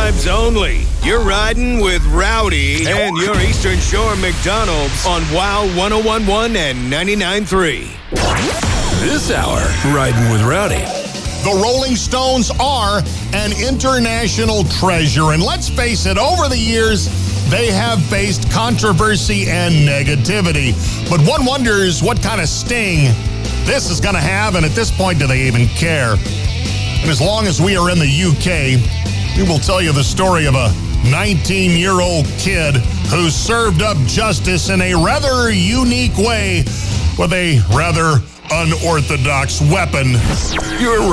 vibes only. You're riding with Rowdy and your Eastern Shore McDonald's on WOW 1011 and 99.3. This hour, riding with Rowdy. The Rolling Stones are an international treasure, and let's face it, over the years, they have faced controversy and negativity. But one wonders what kind of sting this is going to have, and at this point, do they even care? And as long as we are in the UK, we will tell you the story of a 19-year-old kid who served up justice in a rather unique way with a rather unorthodox weapon. You're